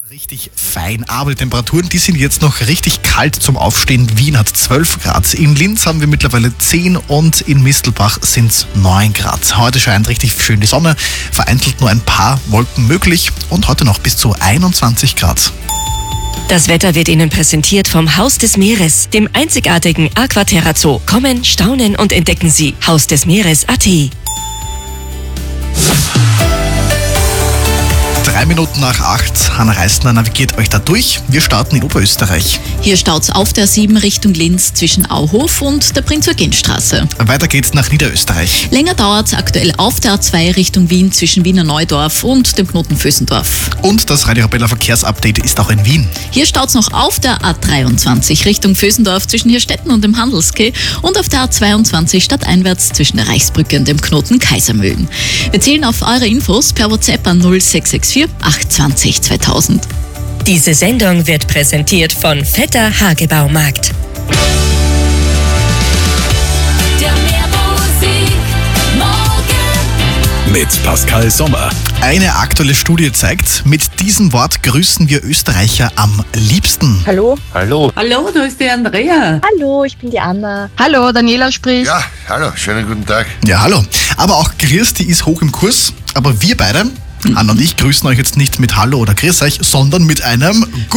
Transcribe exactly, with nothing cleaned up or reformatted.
Richtig fein, aber die Temperaturen, die sind jetzt noch richtig kalt zum Aufstehen. Wien hat zwölf Grad, in Linz haben wir mittlerweile zehn und in Mistelbach sind es neun Grad. Heute scheint richtig schön die Sonne, vereinzelt nur ein paar Wolken möglich und heute noch bis zu einundzwanzig Grad. Das Wetter wird Ihnen präsentiert vom Haus des Meeres, dem einzigartigen Aquaterra Zoo. Kommen, staunen und entdecken Sie Haus des Meeres Punkt a t. Drei Minuten nach acht. Hanna Reisner navigiert euch da durch. Wir starten in Oberösterreich. Hier staut's auf der sieben Richtung Linz zwischen Auhof und der Prinz-Eugen-Straße. Weiter geht's nach Niederösterreich. Länger dauert's aktuell auf der A zwei Richtung Wien zwischen Wiener Neudorf und dem Knoten Vösendorf. Und das Radio Arabella Verkehrsupdate ist auch in Wien. Hier staut's noch auf der A dreiundzwanzig Richtung Vösendorf zwischen Hirstetten und dem Handelskeh und auf der A zweiundzwanzig stadteinwärts zwischen der Reichsbrücke und dem Knoten Kaisermühlen. Wir zählen auf eure Infos per WhatsApp an null sechs sechs vier acht zwanzig zweitausend. Diese Sendung wird präsentiert von Vetter Hagebaumarkt. Der Meermusik morgen Mit Pascal Sommer. Eine aktuelle Studie zeigt, mit diesem Wort grüßen wir Österreicher am liebsten. Hallo? Hallo. Hallo, da ist die Andrea. Hallo, ich bin die Anna. Hallo, Daniela spricht. Ja, hallo, schönen guten Tag. Ja, hallo. Aber auch Grüß, die ist hoch im Kurs. Aber wir beide, Anna und ich, grüßen euch jetzt nicht mit Hallo oder Grüß euch, sondern mit einem Guten